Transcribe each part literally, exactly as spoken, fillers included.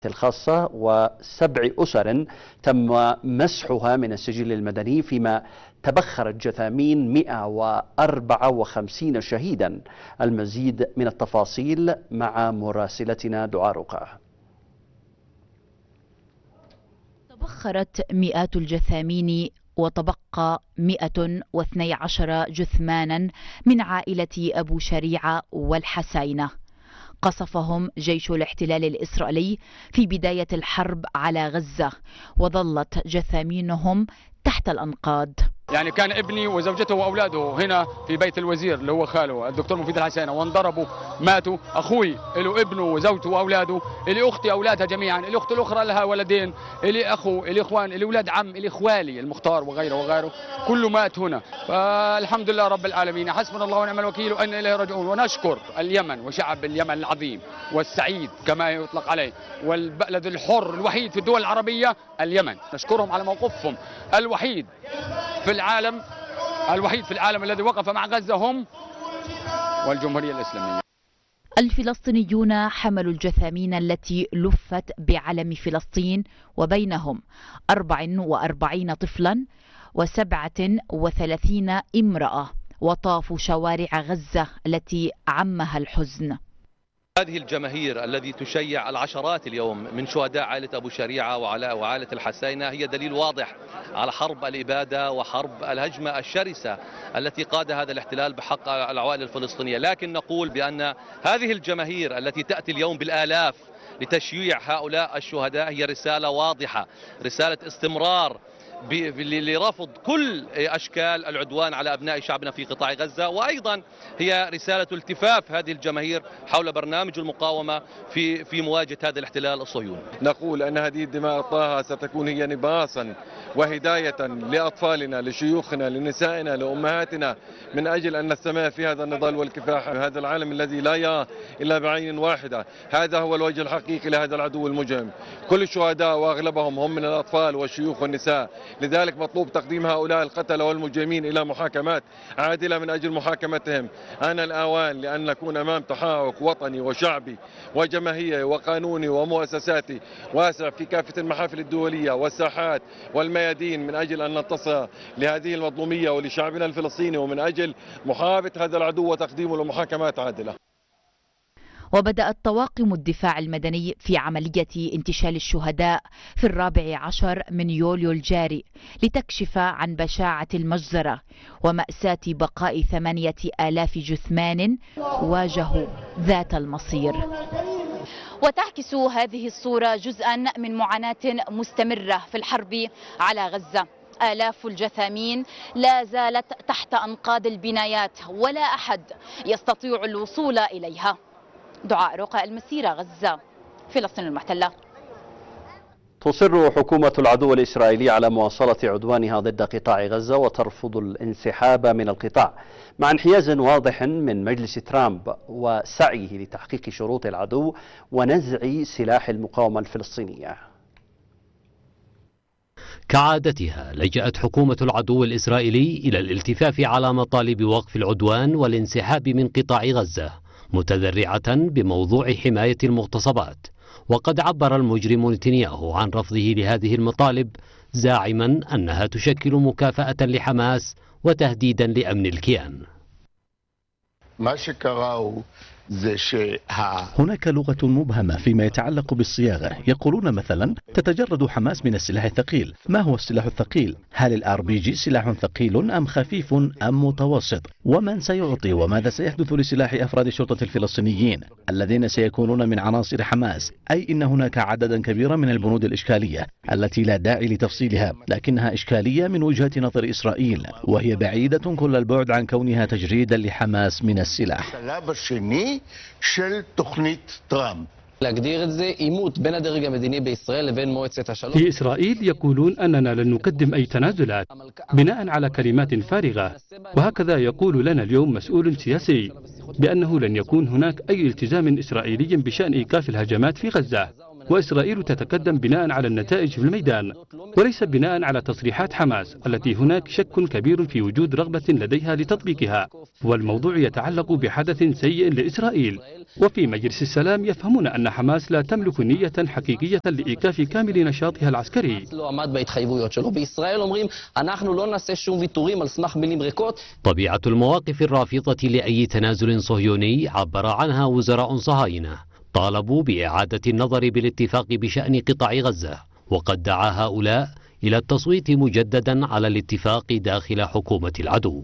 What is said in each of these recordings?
الخاصة وسبع أسر تم مسحها من السجل المدني، فيما تبخرت جثامين مئة وأربعة وخمسين شهيدا. المزيد من التفاصيل مع مراسلتنا دعاء رقعة. تبخرت مئات الجثامين وتبقى مئة واثني عشر جثمانا من عائلة أبو شريعة والحساينة. قصفهم جيش الاحتلال الإسرائيلي في بداية الحرب على غزة، وظلت جثامينهم تحت الأنقاض. يعني كان ابني وزوجته وأولاده هنا في بيت الوزير اللي هو خاله الدكتور مفيد الحسينة، وانضربوا ماتوا. أخوي له ابنه وزوجته وأولاده، اللي أختي أولادها جميعا، اللي أخت الأخرى لها ولدين، اللي أخو، اللي إخوان، اللي أولاد عم، اللي إخوالي المختار وغيره وغيره، كله مات هنا. فالحمد لله رب العالمين، حسبنا الله ونعم الوكيل وإنا إليه راجعون. ونشكر اليمن وشعب اليمن العظيم والسعيد كما يطلق عليه، والبلد الحر الوحيد في الدول العربية اليمن. نشكرهم على موقفهم الوحيد في العالم، الوحيد في العالم الذي وقف مع غزة هم والجمهورية الإسلامية. الفلسطينيون حملوا الجثامين التي لفت بعلم فلسطين، وبينهم أربع وأربعين طفلا وسبعة وثلاثين امرأة، وطافوا شوارع غزة التي عمها الحزن. هذه الجماهير الذي تشيع العشرات اليوم من شهداء عائلة أبو شريعة وعائلة الحساينة هي دليل واضح على حرب الإبادة وحرب الهجمة الشرسة التي قاد هذا الاحتلال بحق العوائل الفلسطينية. لكن نقول بأن هذه الجماهير التي تأتي اليوم بالآلاف لتشييع هؤلاء الشهداء هي رسالة واضحة، رسالة استمرار لرفض كل أشكال العدوان على أبناء شعبنا في قطاع غزة، وأيضا هي رسالة التفاف هذه الجماهير حول برنامج المقاومة في في مواجهة هذا الاحتلال الصهيوني. نقول أن هذه الدماء الطاهرة ستكون هي نباسا وهداية لأطفالنا، لشيوخنا، لنسائنا، لأمهاتنا، من أجل أن نستمر في هذا النضال والكفاح. هذا العالم الذي لا يرى إلا بعين واحدة، هذا هو الوجه الحقيقي لهذا العدو المجرم. كل الشهداء وأغلبهم هم من الأطفال والشيوخ والنساء، لذلك مطلوب تقديم هؤلاء القتلة والمجرمين إلى محاكمات عادلة من أجل محاكمتهم. أنا الآوان لأن نكون أمام تحرك وطني وشعبي وجماهيري وقانوني ومؤسساتي واسع في كافة المحافل الدولية والساحات والميادين، من أجل أن ننتصر لهذه المظلومية ولشعبنا الفلسطيني، ومن أجل محاربة هذا العدو وتقديمه لمحاكمات عادلة. وبدأت طواقم الدفاع المدني في عملية انتشال الشهداء في الرابع عشر من يوليو الجاري لتكشف عن بشاعة المجزرة ومأساة بقاء ثمانية آلاف جثمان واجهوا ذات المصير. وتعكس هذه الصورة جزءا من معاناة مستمرة في الحرب على غزة. آلاف الجثامين لا زالت تحت أنقاض البنايات، ولا أحد يستطيع الوصول إليها. دعاء رقعة، المسيرة، غزة، فلسطين المحتلة. تصر حكومة العدو الإسرائيلي على مواصلة عدوانها ضد قطاع غزة وترفض الانسحاب من القطاع، مع انحياز واضح من مجلس ترامب وسعيه لتحقيق شروط العدو ونزع سلاح المقاومة الفلسطينية. كعادتها لجأت حكومة العدو الإسرائيلي إلى الالتفاف على مطالب وقف العدوان والانسحاب من قطاع غزة، متذرعة بموضوع حماية المغتصبات. وقد عبر المجرم نتنياهو عن رفضه لهذه المطالب، زاعما أنها تشكل مكافأة لحماس وتهديدا لأمن الكيان. هناك لغة مبهمة فيما يتعلق بالصياغة. يقولون مثلا تتجرد حماس من السلاح الثقيل. ما هو السلاح الثقيل؟ هل الار بي جي سلاح ثقيل أم خفيف أم متوسط؟ ومن سيعطي وماذا سيحدث لسلاح أفراد الشرطة الفلسطينيين الذين سيكونون من عناصر حماس؟ أي إن هناك عددا كبيرا من البنود الإشكالية التي لا داعي لتفصيلها، لكنها إشكالية من وجهة نظر إسرائيل، وهي بعيدة كل البعد عن كونها تجريدا لحماس من السلاح. של תוכנית טראמפ. להגדיר את זה עימות בין הדרג המדיני בישראל לבין מועצת השלום. في إسرائيل يقولون أننا لن نقدم أي تنازلات بناء على كلمات فارغة، وهكذا يقول لنا اليوم مسؤول سياسي بأنه لن يكون هناك أي التزام إسرائيلي بشأن إيقاف الهجمات في غزة. وإسرائيل تتقدم بناء على النتائج في الميدان وليس بناء على تصريحات حماس التي هناك شك كبير في وجود رغبة لديها لتطبيقها، والموضوع يتعلق بحدث سيء لإسرائيل. وفي مجلس السلام يفهمون أن حماس لا تملك نية حقيقية لإيقاف كامل نشاطها العسكري. طبيعة المواقف الرافضة لأي تنازل صهيوني عبر عنها وزراء صهاينة طالبوا بإعادة النظر بالاتفاق بشأن قطاع غزة، وقد دعا هؤلاء إلى التصويت مجددا على الاتفاق داخل حكومة العدو.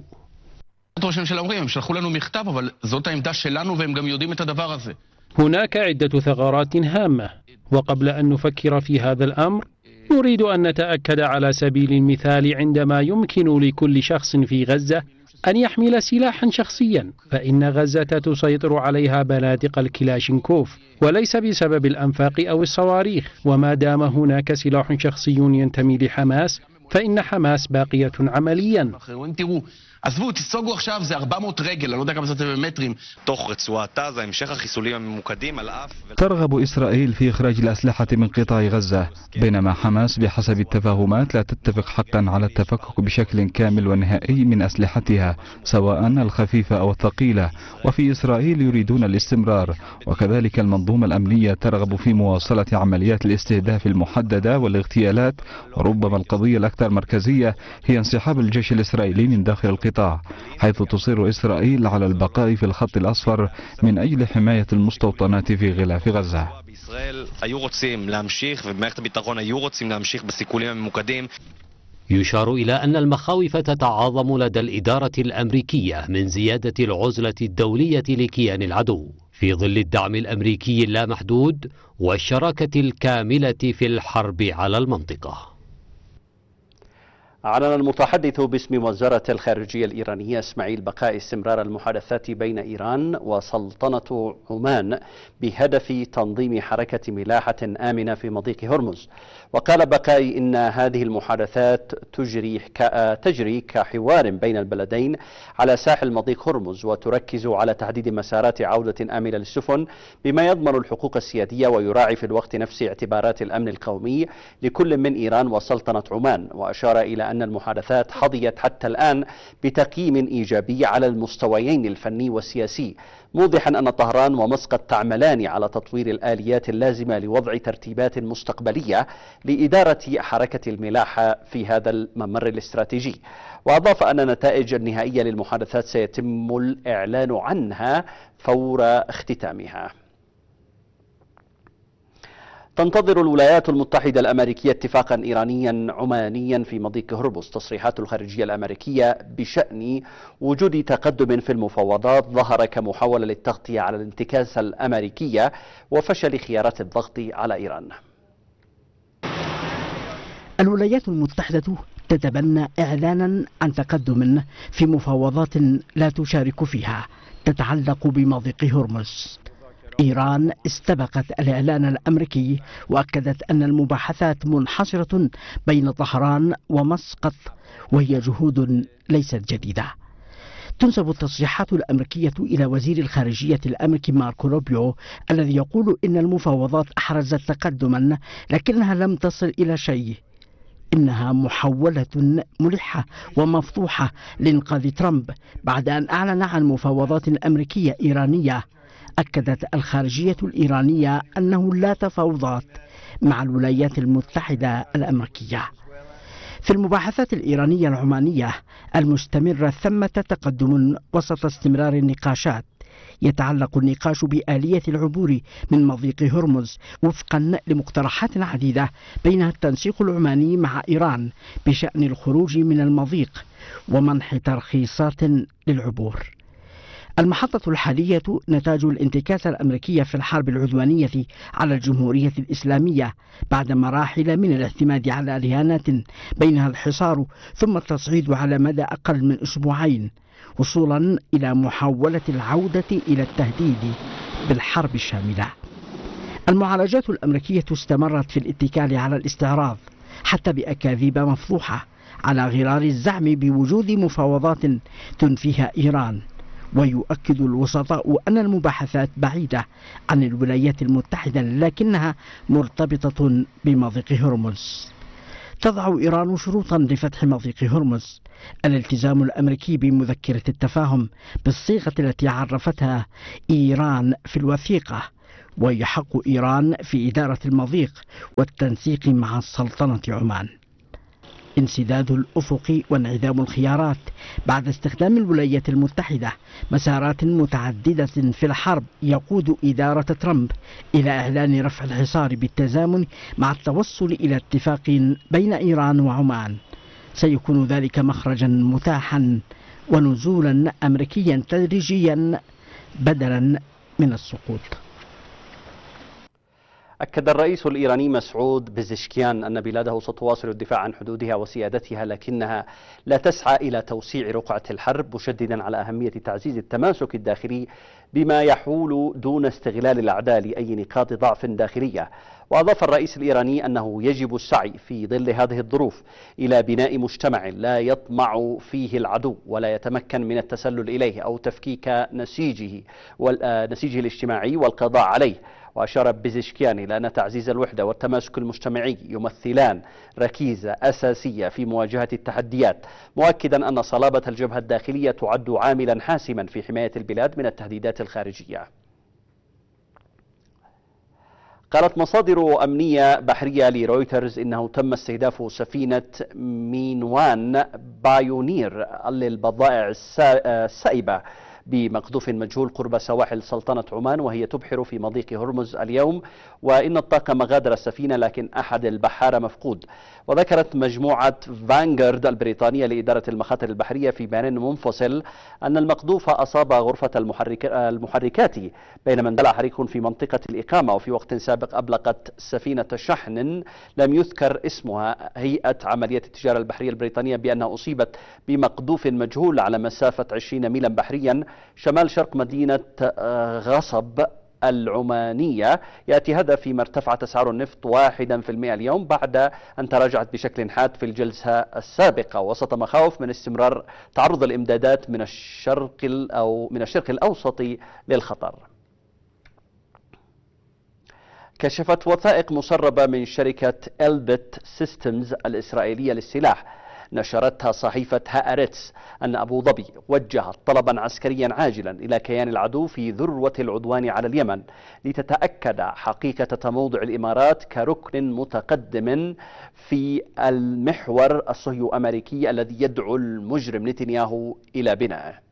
هناك عدة ثغرات هامة، وقبل أن نفكر في هذا الأمر نريد أن نتأكد على سبيل المثال عندما يمكن لكل شخص في غزة أن يحمل سلاحا شخصيا، فإن غزة تسيطر عليها بنادق الكلاشينكوف وليس بسبب الأنفاق أو الصواريخ، وما دام هناك سلاح شخصي ينتمي لحماس فإن حماس باقية عمليا. עזבו, תסוגו עכשיו, זה ארבע מאות רגל, אני לא יודע כמה זה במטרים. תוך רצועת עזה, המשך החיסולים הממוקדים על אף... ترغب إسرائيل في إخراج الأسلحة من قطاع غزة، بينما حماس بحسب التفاهمات لا تتفق حقا على التفكك بشكل كامل ونهائي من أسلحتها سواء الخفيفة أو الثقيلة، وفي إسرائيل يريدون الاستمرار، وكذلك المنظومة الأمنية ترغب في مواصلة عمليات الاستهداف المحددة والاغتيالات، وربما القضية الأكثر مركزية هي انسحاب الجيش الإسرائيلي من داخل القطاع، حيث تصر إسرائيل على البقاء في الخط الأصفر من أجل حماية المستوطنات في غلاف غزة. يشار إلى أن المخاوف تتعاظم لدى الإدارة الأمريكية من زيادة العزلة الدولية لكيان العدو في ظل الدعم الأمريكي اللامحدود والشراكة الكاملة في الحرب على المنطقة. أعلن المتحدث باسم وزارة الخارجية الإيرانية إسماعيل بقاء استمرار المحادثات بين إيران وسلطنة عمان بهدف تنظيم حركة ملاحة آمنة في مضيق هرمز. وقال بقاء إن هذه المحادثات تجري تجري كحوار بين البلدين على ساحل مضيق هرمز، وتركز على تحديد مسارات عودة آمنة للسفن بما يضمن الحقوق السيادية ويراعي في الوقت نفسه اعتبارات الأمن القومي لكل من إيران وسلطنة عمان. وأشار إلى أن المحادثات حظيت حتى الآن بتقييم إيجابي على المستويين الفني والسياسي، موضحا أن طهران ومسقط تعملان على تطوير الآليات اللازمة لوضع ترتيبات مستقبلية لإدارة حركة الملاحة في هذا الممر الاستراتيجي. وأضاف أن النتائج النهائية للمحادثات سيتم الإعلان عنها فور اختتامها. تنتظر الولايات المتحدة الأمريكية اتفاقا إيرانيا عمانيا في مضيق هرمز. تصريحات الخارجية الأمريكية بشأن وجود تقدم في المفاوضات ظهر كمحاولة للتغطية على الانتكاسة الأمريكية وفشل خيارات الضغط على إيران. الولايات المتحدة تتبنى إعلانا عن تقدم في مفاوضات لا تشارك فيها تتعلق بمضيق هرمز. إيران استبقت الإعلان الأمريكي وأكدت أن المباحثات منحصرة بين طهران ومسقط، وهي جهود ليست جديدة. تنسب التصريحات الأمريكية إلى وزير الخارجية الأمريكي ماركو روبيو الذي يقول إن المفاوضات أحرزت تقدما لكنها لم تصل إلى شيء. إنها محاولة ملحة ومفضوحة لإنقاذ ترامب بعد أن أعلن عن مفاوضات أمريكية إيرانية. أكدت الخارجية الإيرانية أنه لا تفاوضات مع الولايات المتحدة الأمريكية. في المباحثات الإيرانية العمانية المستمرة ثمة تقدم وسط استمرار النقاشات. يتعلق النقاش بآلية العبور من مضيق هرمز وفقا لمقترحات عديدة، بينها التنسيق العماني مع إيران بشأن الخروج من المضيق ومنح ترخيصات للعبور. المحطة الحالية نتاج الانتكاسة الأمريكية في الحرب العدوانية على الجمهورية الإسلامية بعد مراحل من الاعتماد على رهانات بينها الحصار ثم التصعيد على مدى أقل من أسبوعين، وصولا إلى محاولة العودة إلى التهديد بالحرب الشاملة. المعالجات الأمريكية استمرت في الاتكال على الاستعراض حتى بأكاذيب مفضوحة على غرار الزعم بوجود مفاوضات تنفيها إيران، ويؤكد الوسطاء أن المباحثات بعيدة عن الولايات المتحدة لكنها مرتبطة بمضيق هرمز. تضع إيران شروطا لفتح مضيق هرمز. الالتزام الأمريكي بمذكرة التفاهم بالصيغة التي عرفتها إيران في الوثيقة، ويحق إيران في إدارة المضيق والتنسيق مع سلطنة عمان. انسداد الأفق وانعدام الخيارات بعد استخدام الولايات المتحدة مسارات متعددة في الحرب يقود إدارة ترامب إلى إعلان رفع الحصار بالتزامن مع التوصل إلى اتفاق بين إيران وعمان. سيكون ذلك مخرجا متاحا ونزولا أمريكيا تدريجيا بدلا من السقوط. أكد الرئيس الإيراني مسعود بزشكيان أن بلاده ستواصل الدفاع عن حدودها وسيادتها، لكنها لا تسعى إلى توسيع رقعة الحرب، مشددا على أهمية تعزيز التماسك الداخلي بما يحول دون استغلال الأعداء لأي نقاط ضعف داخلية. وأضاف الرئيس الإيراني أنه يجب السعي في ظل هذه الظروف إلى بناء مجتمع لا يطمع فيه العدو ولا يتمكن من التسلل إليه أو تفكيك نسيجه والنسيجه الاجتماعي والقضاء عليه. وأشار بزشكيان إلى أن تعزيز الوحدة والتماسك المجتمعي يمثلان ركيزة أساسية في مواجهة التحديات، مؤكدا أن صلابة الجبهة الداخلية تعد عاملا حاسما في حماية البلاد من التهديدات الخارجية. قالت مصادر أمنية بحرية لرويترز إنه تم استهداف سفينة مينوان بايونير للبضائع السائبة بمقذوف مجهول قرب سواحل سلطنة عمان وهي تبحر في مضيق هرمز اليوم، وإن الطاقم غادر السفينة لكن أحد البحارة مفقود. وذكرت مجموعة فانغارد البريطانية لإدارة المخاطر البحرية في بيان منفصل أن المقذوف أصاب غرفة المحرك المحركات بينما اندلع حريق في منطقة الإقامة. وفي وقت سابق أبلغت سفينة شحن لم يذكر اسمها هيئة عمليات التجارة البحرية البريطانية بأنها أصيبت بمقذوف مجهول على مسافة عشرين ميلا بحريا شمال شرق مدينة غصب العمانية. يأتي هذا فيما ارتفعت أسعار النفط واحدا في المئة اليوم بعد أن تراجعت بشكل حاد في الجلسة السابقة وسط مخاوف من استمرار تعرض الإمدادات من الشرق أو من الشرق الأوسط للخطر. كشفت وثائق مسربة من شركة إلبت سيستمز الإسرائيلية للسلاح نشرتها صحيفة هآرتس أن أبو ظبي وجهت طلبا عسكريا عاجلا إلى كيان العدو في ذروة العدوان على اليمن لتتأكد حقيقة تموضع الإمارات كركن متقدم في المحور الصهيو أمريكي الذي يدعو المجرم نتنياهو إلى بنائه.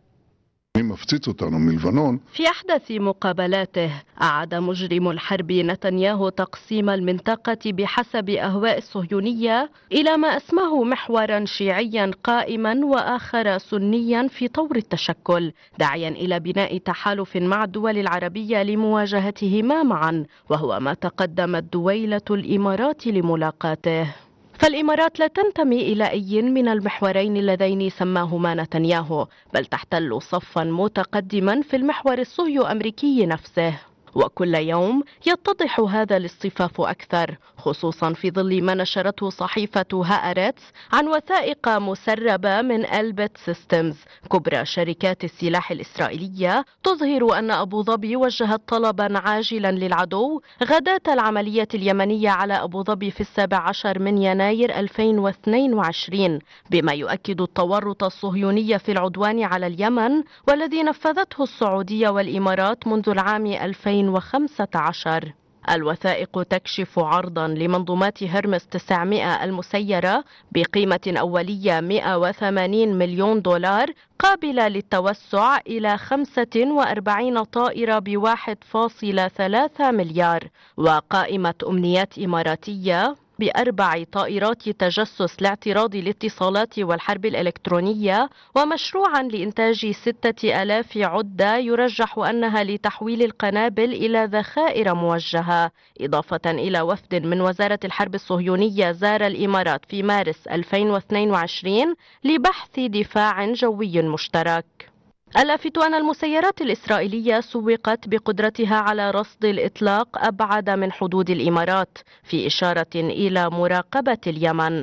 في أحدث مقابلاته أعاد مجرم الحرب نتنياهو تقسيم المنطقة بحسب أهواء الصهيونية إلى ما أسماه محورا شيعيا قائما وآخر سنيا في طور التشكل، داعيا إلى بناء تحالف مع الدول العربية لمواجهتهما معا، وهو ما تقدمت دويلة الإمارات لملاقاته. فالإمارات لا تنتمي إلى أي من المحورين اللذين سماهما نتنياهو، بل تحتل صفا متقدما في المحور الصهيو أمريكي نفسه. وكل يوم يتضح هذا الاصطفاف أكثر، خصوصا في ظل ما نشرته صحيفة هآرتس عن وثائق مسربة من إلبت سيستمز كبرى شركات السلاح الإسرائيلية تظهر أن أبو ظبي وجهت طلبا عاجلا للعدو غداة العملية اليمنية على أبو ظبي في السابع عشر من يناير ألفين واثنين وعشرين، بما يؤكد التورط الصهيوني في العدوان على اليمن والذي نفذته السعودية والإمارات منذ العام ألفين وخمسة عشر. الوثائق تكشف عرضا لمنظومات هرمس تسعمئة المسيرة بقيمة أولية مئة وثمانين مليون دولار قابلة للتوسع إلى خمسة وأربعين طائرة بواحد فاصلة ثلاثة مليار، وقائمة أمنيات إماراتية بأربع طائرات تجسس لاعتراض الاتصالات والحرب الإلكترونية، ومشروعا لإنتاج ستة آلاف عدة يرجح أنها لتحويل القنابل إلى ذخائر موجهة، إضافة إلى وفد من وزارة الحرب الصهيونية زار الإمارات في مارس ألفين واثنين وعشرين لبحث دفاع جوي مشترك. اللافت أن المسيرات الإسرائيلية سوقت بقدرتها على رصد الإطلاق أبعد من حدود الإمارات، في إشارة إلى مراقبة اليمن.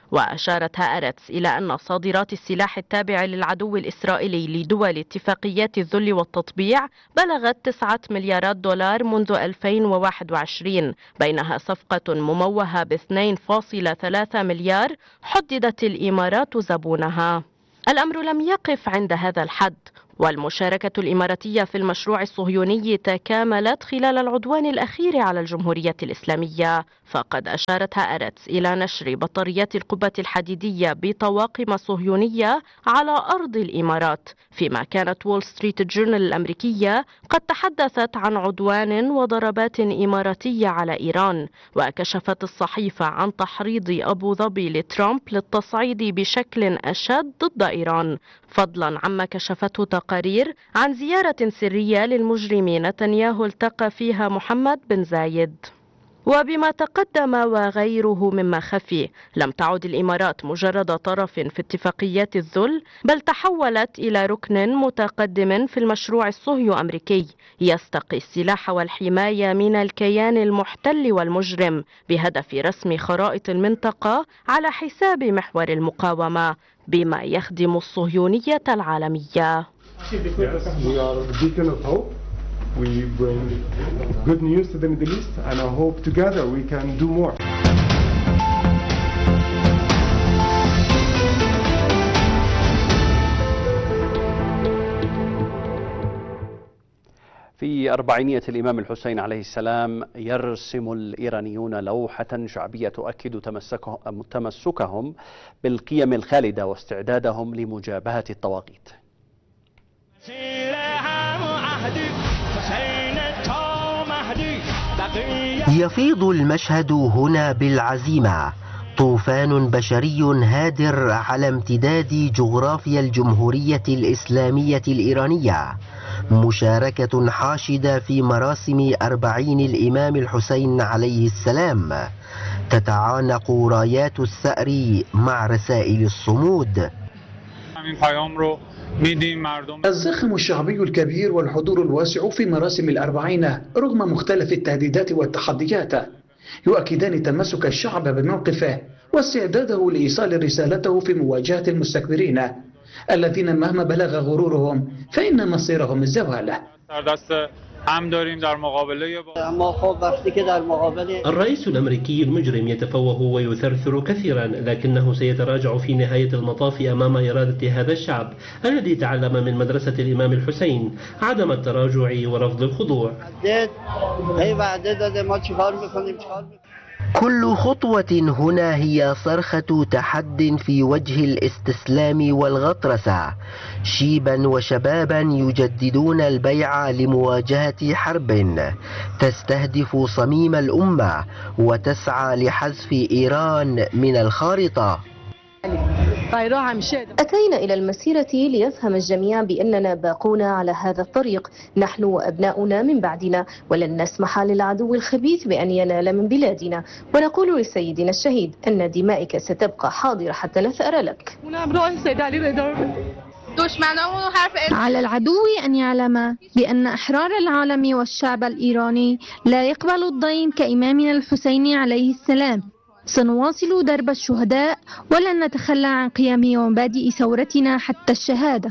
وأشارت هآرتس إلى أن صادرات السلاح التابع للعدو الإسرائيلي لدول اتفاقيات الذل والتطبيع بلغت تسعة مليارات دولار منذ ألفين وواحد وعشرين، بينها صفقة مموهة ب اثنين فاصلة ثلاثة مليار حددت الإمارات زبونها. الأمر لم يقف عند هذا الحد، والمشاركة الإماراتية في المشروع الصهيوني تكاملت خلال العدوان الأخير على الجمهورية الإسلامية، فقد أشارت هآرتس إلى نشر بطاريات القبة الحديدية بطواقم صهيونية على أرض الإمارات، فيما كانت وول ستريت جورنال الأمريكية قد تحدثت عن عدوان وضربات إماراتية على إيران. وكشفت الصحيفة عن تحريض أبو ظبي لترامب للتصعيد بشكل أشد ضد إيران، فضلا عما كشفته تقارير عن زيارة سرية للمجرم نتنياهو التقى فيها محمد بن زايد. وبما تقدم وغيره مما خفي، لم تعد الإمارات مجرد طرف في اتفاقيات الذل، بل تحولت إلى ركن متقدم في المشروع الصهيو أمريكي يستقي السلاح والحماية من الكيان المحتل والمجرم بهدف رسم خرائط المنطقة على حساب محور المقاومة، بما يخدم الصهيونية العالمية. We bring good news to the Middle East, and I hope together we can do more. في أربعينية الإمام الحسين عليه السلام يرسم الإيرانيون لوحة شعبية تؤكد تمسكهم بالقيم الخالدة واستعدادهم لمجابهة الطواغيت. يفيض المشهد هنا بالعزيمة، طوفان بشري هادر على امتداد جغرافيا الجمهورية الإسلامية الإيرانية، مشاركة حاشدة في مراسم أربعين الإمام الحسين عليه السلام، تتعانق رايات الثأر مع رسائل الصمود. الزخم الشعبي الكبير والحضور الواسع في مراسم الأربعين رغم مختلف التهديدات والتحديات يؤكدان تمسك الشعب بموقفه واستعداده لإيصال رسالته في مواجهة المستكبرين الذين مهما بلغ غرورهم فإن مصيرهم الزوال. الرئيس الأمريكي المجرم يتفوه ويثرثر كثيرا، لكنه سيتراجع في نهاية المطاف أمام إرادة هذا الشعب الذي تعلم من مدرسة الإمام الحسين عدم التراجع ورفض الخضوع. كل خطوة هنا هي صرخة تحد في وجه الاستسلام والغطرسة، شيبا وشبابا يجددون البيع لمواجهة حرب تستهدف صميم الأمة وتسعى لحذف إيران من الخارطة. أتينا إلى المسيرة ليفهم الجميع بأننا باقون على هذا الطريق، نحن وأبناؤنا من بعدنا، ولن نسمح للعدو الخبيث بأن ينال من بلادنا، ونقول لسيدنا الشهيد أن دمائك ستبقى حاضرة حتى نثأر لك. على العدو أن يعلم بأن أحرار العالم والشعب الإيراني لا يقبل الضيم كإمامنا الحسين عليه السلام. سنواصل درب الشهداء ولن نتخلى عن قيم ومبادئ ثورتنا حتى الشهادة.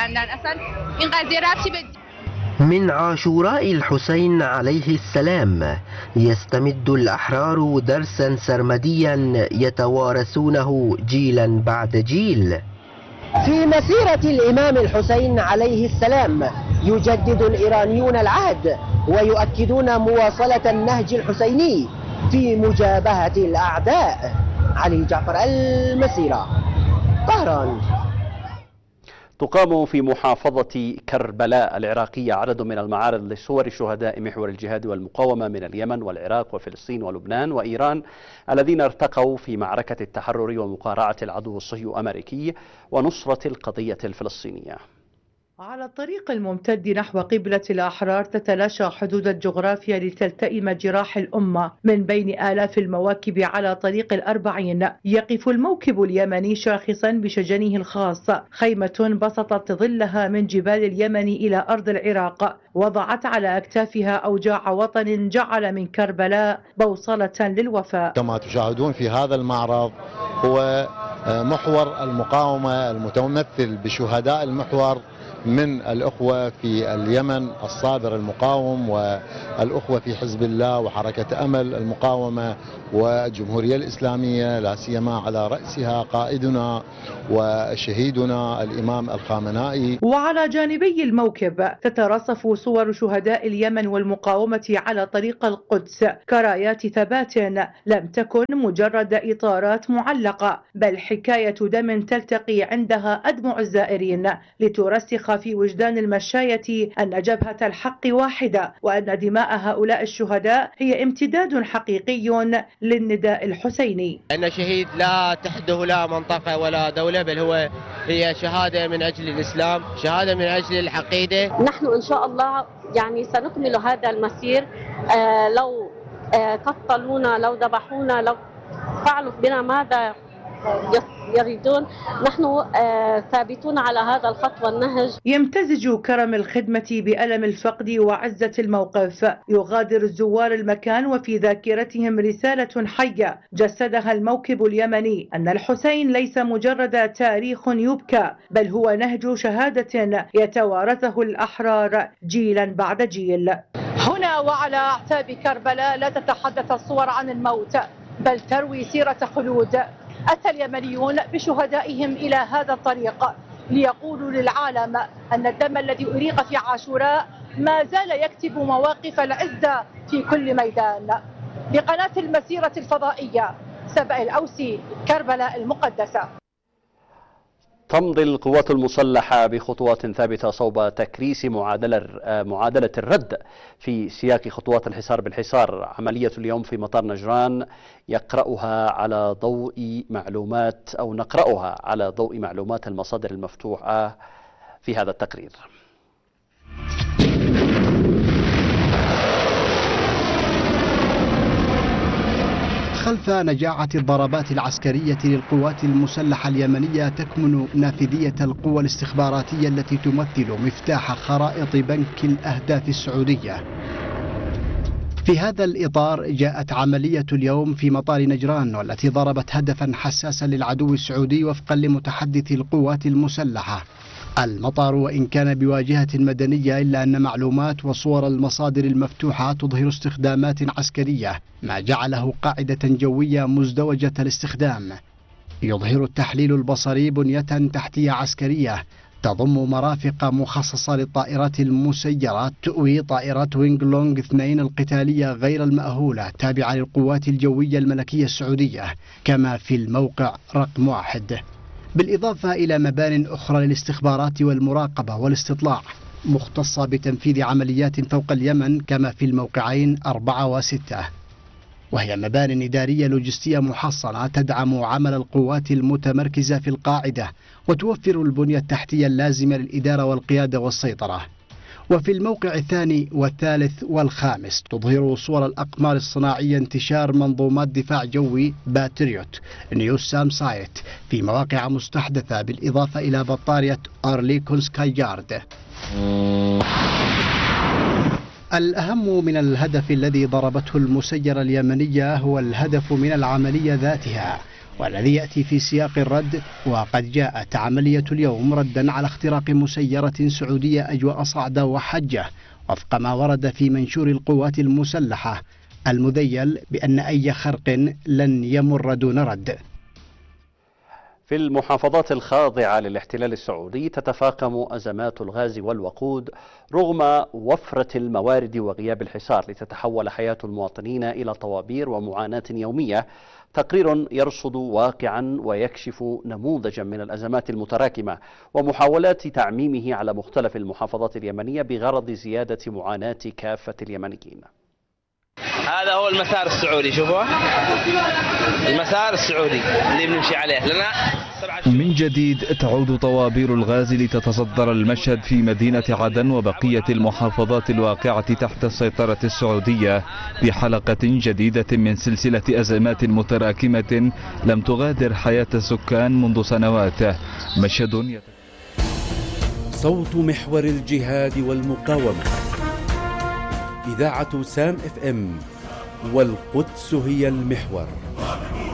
من عاشوراء الحسين عليه السلام يستمد الأحرار درسا سرمديا يتوارثونه جيلا بعد جيل. في مسيرة الإمام الحسين عليه السلام يجدد الإيرانيون العهد ويؤكدون مواصلة النهج الحسيني في مجابهة الأعداء. علي جعفر، المسيرة، طهران. تقام في محافظة كربلاء العراقية عدد من المعارض لصور شهداء محور الجهاد والمقاومة من اليمن والعراق وفلسطين ولبنان وإيران الذين ارتقوا في معركة التحرر ومقارعة العدو الصهيوني الأمريكي ونصرة القضية الفلسطينية. على الطريق الممتد نحو قبلة الأحرار تتلاشى حدود الجغرافيا لتلتئم جراح الأمة من بين آلاف المواكب على طريق الأربعين. يقف الموكب اليمني شاخصا بشجنه الخاص، خيمة بسطت ظلها من جبال اليمن إلى أرض العراق، وضعت على أكتافها أوجاع وطن جعل من كربلاء بوصلة للوفاء. كما تشاهدون في هذا المعرض هو محور المقاومة المتمثل بشهداء المحور من الأخوة في اليمن الصابر المقاوم والأخوة في حزب الله وحركة أمل المقاومة والجمهورية الإسلامية، لا سيما على رأسها قائدنا وشهيدنا الإمام الخامنائي. وعلى جانبي الموكب تترصف صور شهداء اليمن والمقاومة على طريق القدس كرايات ثبات لم تكن مجرد إطارات معلقة، بل حكاية دم تلتقي عندها أدمع الزائرين لترسخ في وجدان المشاية أن جبهة الحق واحدة، وأن دماء هؤلاء الشهداء هي امتداد حقيقي للنداء الحسيني. أن شهيد لا تحده لا منطقة ولا دولة، بل هو هي شهادة من أجل الإسلام، شهادة من أجل العقيدة. نحن إن شاء الله يعني سنكمل هذا المسير. آه لو آه قتلونا، لو ذبحونا، لو فعلوا بنا ماذا يريدون، نحن آه ثابتون على هذا الخط والنهج. يمتزج كرم الخدمة بألم الفقد وعزة الموقف، يغادر الزوار المكان وفي ذاكرتهم رسالة حية جسدها الموكب اليمني، أن الحسين ليس مجرد تاريخ يبكى، بل هو نهج شهادة يتوارثه الأحرار جيلا بعد جيل. هنا وعلى أعتاب كربلاء لا تتحدث الصور عن الموت، بل تروي سيرة خلود. أتى اليمنيون بشهدائهم إلى هذا الطريق ليقولوا للعالم أن الدم الذي أريق في عاشوراء ما زال يكتب مواقف العزة في كل ميدان. لقناة المسيرة الفضائية، سبأ الأوسي، كربلاء المقدسة. تمضي القوات المسلحة بخطوات ثابتة صوب تكريس معادلة معادلة الرد في سياق خطوات الحصار بالحصار. عملية اليوم في مطار نجران يقرأها على ضوء معلومات أو نقرأها على ضوء معلومات المصادر المفتوحة في هذا التقرير. خلف نجاعة الضربات العسكرية للقوات المسلحة اليمنية تكمن نافذية القوى الاستخباراتية التي تمثل مفتاح خرائط بنك الأهداف السعودية. في هذا الإطار جاءت عملية اليوم في مطار نجران، والتي ضربت هدفا حساسا للعدو السعودي وفقا لمتحدث القوات المسلحة. المطار وإن كان بواجهة مدنية، إلا أن معلومات وصور المصادر المفتوحة تظهر استخدامات عسكرية، ما جعله قاعدة جوية مزدوجة الاستخدام. يظهر التحليل البصري بنية تحتية عسكرية تضم مرافق مخصصة للطائرات المسيرة تؤوي طائرات وينغ لونغ اثنين القتالية غير المأهولة تابعة للقوات الجوية الملكية السعودية، كما في الموقع رقم واحد، بالإضافة إلى مبان أخرى للاستخبارات والمراقبة والاستطلاع مختصة بتنفيذ عمليات فوق اليمن، كما في الموقعين أربعة وستة، وهي مبان إدارية لوجستية محصنة تدعم عمل القوات المتمركزة في القاعدة وتوفر البنية التحتية اللازمة للإدارة والقيادة والسيطرة. وفي الموقع الثاني والثالث والخامس تظهر صور الأقمار الصناعية انتشار منظومات دفاع جوي باتريوت نيوس سام سايت في مواقع مستحدثة، بالإضافة إلى بطارية أرليكون سكاي جارد. الأهم من الهدف الذي ضربته المسيرة اليمنية هو الهدف من العملية ذاتها، والذي يأتي في سياق الرد. وقد جاءت عملية اليوم ردا على اختراق مسيرة سعودية أجواء صعدة وحجة، وفق ما ورد في منشور القوات المسلحة المذيل بأن أي خرق لن يمر دون رد. في المحافظات الخاضعة للاحتلال السعودي تتفاقم أزمات الغاز والوقود رغم وفرة الموارد وغياب الحصار، لتتحول حياة المواطنين إلى طوابير ومعاناة يومية. تقرير يرصد واقعا ويكشف نموذجا من الأزمات المتراكمة ومحاولات تعميمه على مختلف المحافظات اليمنية بغرض زيادة معاناة كافة اليمنيين. هذا هو المسار السعودي، شوفوا المسار السعودي اللي بنمشي عليه لنا. من جديد تعود طوابير الغاز لتتصدر المشهد في مدينة عدن وبقية المحافظات الواقعة تحت السيطرة السعودية بحلقة جديدة من سلسلة أزمات متراكمة لم تغادر حياة السكان منذ سنوات. مشهد يت... صوت محور الجهاد والمقاومة، إذاعة سام اف ام، والقدس هي المحور.